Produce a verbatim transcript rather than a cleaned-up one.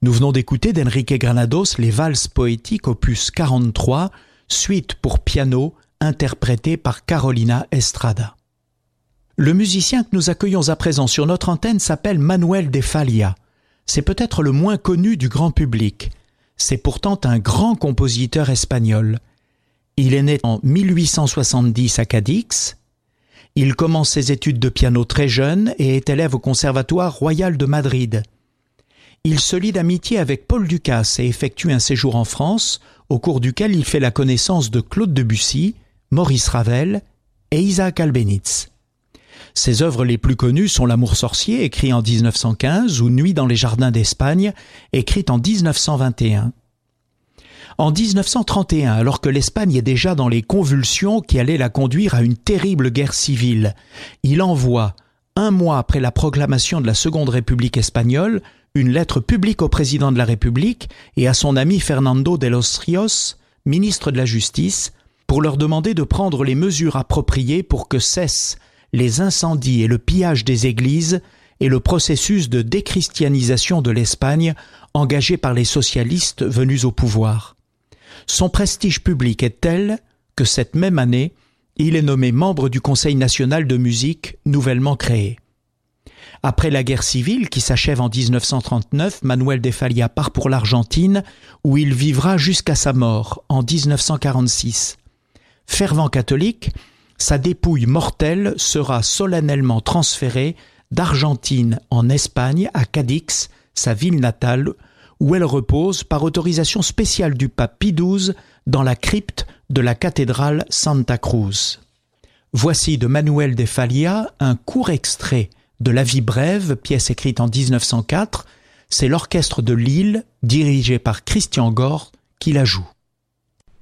Nous venons d'écouter d'Enrique Granados les valses poétiques opus quarante-trois, suite pour piano, interprétée par Carolina Estrada. Le musicien que nous accueillons à présent sur notre antenne s'appelle Manuel de Falla. C'est peut-être le moins connu du grand public. C'est pourtant un grand compositeur espagnol. Il est né en mille huit cent soixante-dix à Cadix. Il commence ses études de piano très jeune et est élève au Conservatoire royal de Madrid. Il se lie d'amitié avec Paul Dukas et effectue un séjour en France, au cours duquel il fait la connaissance de Claude Debussy, Maurice Ravel et Isaac Albéniz. Ses œuvres les plus connues sont L'Amour sorcier, écrit en dix-neuf cent quinze, ou Nuit dans les jardins d'Espagne, écrite en dix-neuf cent vingt et un. En dix-neuf cent trente et un, alors que l'Espagne est déjà dans les convulsions qui allaient la conduire à une terrible guerre civile, il envoie, un mois après la proclamation de la Seconde République espagnole, une lettre publique au président de la République et à son ami Fernando de los Ríos, ministre de la Justice, pour leur demander de prendre les mesures appropriées pour que cessent les incendies et le pillage des églises et le processus de déchristianisation de l'Espagne engagé par les socialistes venus au pouvoir. Son prestige public est tel que cette même année, il est nommé membre du Conseil national de musique nouvellement créé. Après la guerre civile qui s'achève en dix-neuf cent trente-neuf, Manuel de Falla part pour l'Argentine où il vivra jusqu'à sa mort en dix-neuf cent quarante-six. Fervent catholique, sa dépouille mortelle sera solennellement transférée d'Argentine en Espagne à Cadix, sa ville natale, où elle repose par autorisation spéciale du pape Pie douze dans la crypte de la cathédrale Santa Cruz. Voici de Manuel de Falla un court extrait de La vie brève, pièce écrite en dix-neuf cent quatre. C'est l'orchestre de Lille, dirigé par Christian Gorre, qui la joue.